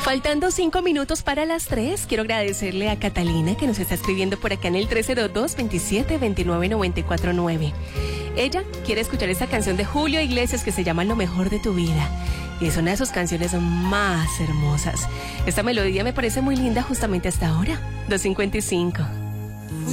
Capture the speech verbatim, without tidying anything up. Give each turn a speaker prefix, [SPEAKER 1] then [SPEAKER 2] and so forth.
[SPEAKER 1] Faltando cinco minutos para las tres, quiero agradecerle a Catalina que nos está escribiendo por acá en el tres cero dos, veintisiete, veintinueve, noventa y cuatro nueve. Ella quiere escuchar esta canción de Julio Iglesias que se llama Lo mejor de tu vida. Y es una de sus canciones más hermosas. Esta melodía me parece muy linda justamente hasta ahora, dos cincuenta y cinco.